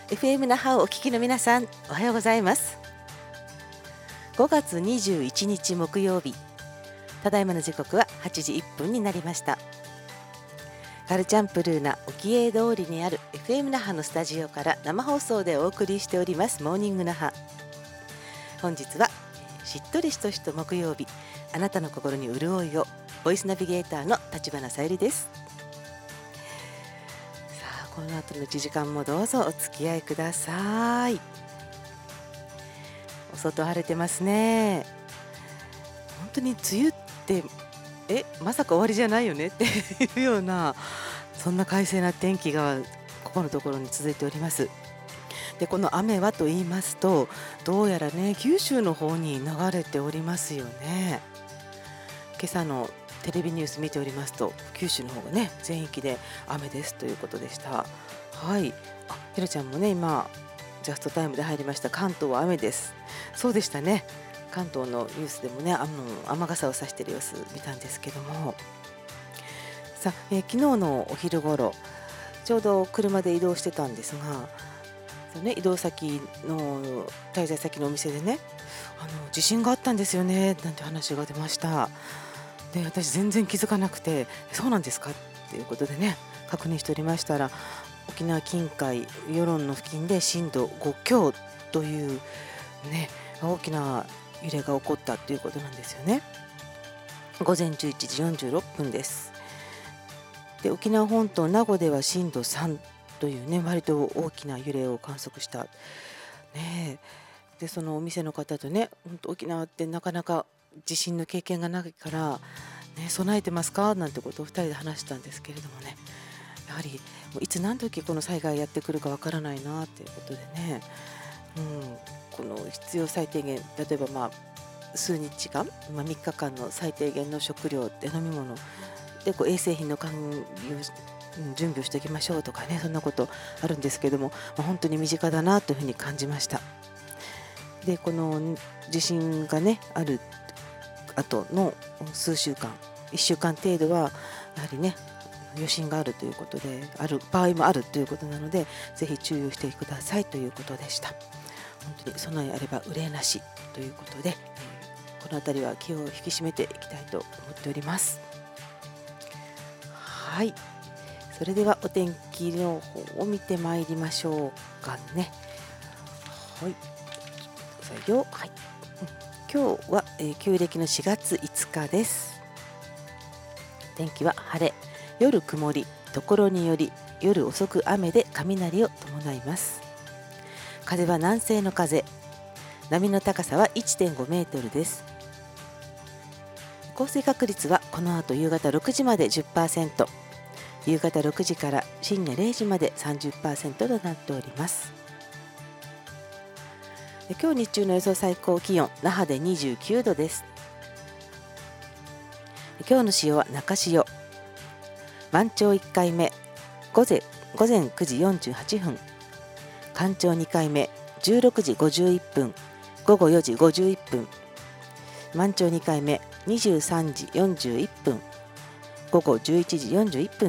FM 那覇をお聞きの皆さん、おはようございます。5月21日木曜日、ただいまの時刻は8時1分になりました。カルチャンプルーな沖永通りにある FM 那覇のスタジオから生放送でお送りしておりますモーニング那覇。本日はしっとりしとしと木曜日、あなたの心に潤いを、ボイスナビゲーターの立花さゆりです。さあ、この後の1時間もどうぞお付き合いください。お外晴れてますね。本当に梅雨ってまさか終わりじゃないよねっていうような、そんな快晴な天気がここのところに続いております。で、この雨はと言いますと、どうやらね、九州の方に流れておりますよね。今朝のテレビニュース見ておりますと、九州の方がね、全域で雨ですということでした。はい。ひろちゃんもね、今ジャストタイムで入りました。関東は雨です。そうでしたね。関東のニュースでもね、雨傘を差している様子見たんですけども、さあ、昨日のお昼頃、ちょうど車で移動してたんですが、移動先の滞在先のお店でね、地震があったんですよねなんて話が出ました。で、私全然気づかなくて、そうなんですかっていうことでね、確認しておりましたら、沖縄近海与論の付近で震度5強というね、大きな揺れが起こったということなんですよね。午前11時46分です。で、沖縄本島名護では震度3というね、割と大きな揺れを観測したね。で、そのお店の方とね、本当沖縄ってなかなか地震の経験がないから、ね、備えてますかなんてことを2人で話したんですけれどもね、やはりもういつ何時この災害やってくるかわからないなということでね、この必要最低限、例えば数日間、3日間の最低限の食料で飲み物で衛生品の準備をしておきましょうとかね、そんなことあるんですけども、本当に身近だなというふうに感じました。で、この地震がねある後の数週間、1週間程度はやはりね余震があるということで、ある場合もあるということなので、ぜひ注意をしてくださいということでした。本当に備えあれば憂いなしということで、このあたりは気を引き締めていきたいと思っております。はい、それではお天気の方を見てまいりましょうかね。はい、はい、今日は、旧暦の4月5日です。天気は晴れ、夜曇り、ところにより夜遅く雨で雷を伴います。風は南西の風、波の高さは 1.5 メートルです。降水確率はこの後夕方6時まで 10%、夕方6時から深夜0時まで 30% となっております。今日日中の予想最高気温、那覇で29度です。今日の潮は中潮、満潮1回目午前9時48分、干潮2回目16時51分、午後4時51分、満潮2回目23時41分、午後11時41分